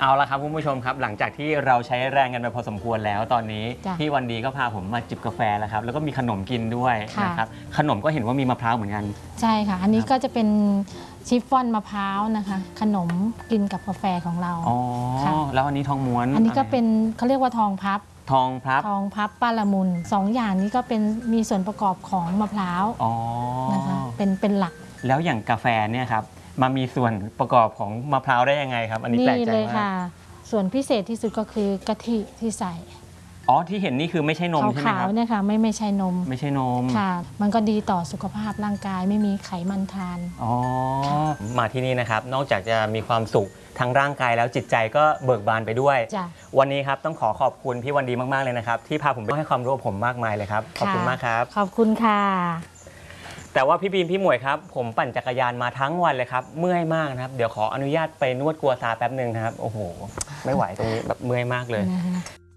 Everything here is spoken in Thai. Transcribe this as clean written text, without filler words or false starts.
เอาละครับคุณผู้ชมครับหลังจากที่เราใช้แรงกันไปพอสมควรแล้วตอนนี้พี่วันดีก็พาผมมาจิบกาแฟแล้วครับแล้วก็มีขนมกินด้วยนะครับขนมก็เห็นว่ามีมะพร้าวเหมือนกันใช่ค่ะอันนี้ก็จะเป็นชิฟฟ่อนมะพร้าวนะคะขนมกินกับกาแฟของเราอ๋อแล้วอันนี้ทองม้วนอันนี้ก็เป็นเขาเรียกว่าทองพับทองพับป้าละมุน2อย่างนี้ก็เป็นมีส่วนประกอบของมะพร้าวนะคะเป็นหลักแล้วอย่างกาแฟเนี่ยครับมามีส่วนประกอบของมะพร้าวได้ยังไงครับอันนี้แปลกใจมากนี่เลยค่ะส่วนพิเศษที่สุดก็คือกะทิที่ใส่ที่เห็นนี่คือไม่ใช่นมใช่ไหมครับขาวๆเนี่ยค่ะไม่ใช่นมค่ะมันก็ดีต่อสุขภาพร่างกายไม่มีไขมันทานมาที่นี่นะครับนอกจากจะมีความสุขทั้งร่างกายแล้วจิตใจก็เบิกบานไปด้วยวันนี้ครับต้องขอบคุณพี่วันดีมากๆเลยนะครับที่พาผมไปให้ความรู้ผมมากมายเลยครับขอบคุณมากครับขอบคุณค่ะแต่ว่าพี่บีมพี่หมวยครับผมปั่นจักรยานมาทั้งวันเลยครับเมื่อยมากนะครับเดี๋ยวขออนุญาตไปนวดกัวซาแป๊บหนึ่งนะครับโอ้โหไม่ไหวตรงนี้แบบเมื่อยมากเลย